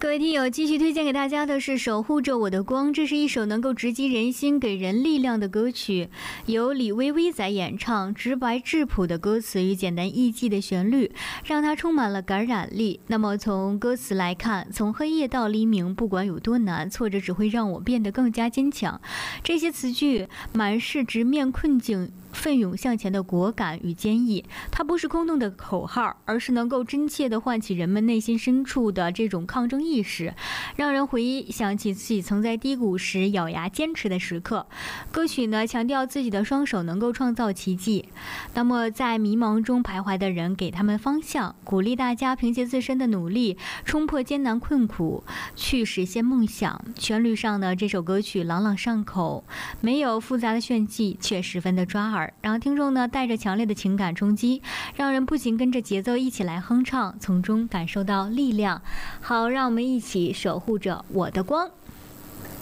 各位听友，继续推荐给大家的是《守护着我的光》，这是一首能够直击人心、给人力量的歌曲，由李薇薇在演唱，直白质朴的歌词与简单易记的旋律，让它充满了感染力。那么从歌词来看，从黑夜到黎明，不管有多难，挫折只会让我变得更加坚强。这些词句满是直面困境、奋勇向前的果敢与坚毅，它不是空洞的口号，而是能够真切地唤起人们内心深处的这种抗争意识，让人回想起自己曾在低谷时咬牙坚持的时刻。歌曲呢，强调自己的双手能够创造奇迹，那么在迷茫中徘徊的人给他们方向，鼓励大家凭借自身的努力冲破艰难困苦，去实现梦想。旋律上呢，这首歌曲朗朗上口，没有复杂的炫技，却十分的抓耳，让听众呢带着强烈的情感冲击，让人不仅跟着节奏一起来哼唱，从中感受到力量。好，让我们一起守护着我的光。